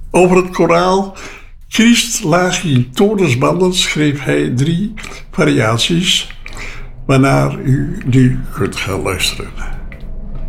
Over het koraal Christ lagi todesbanden schreef hij 3 variaties, waarnaar u nu kunt gaan luisteren.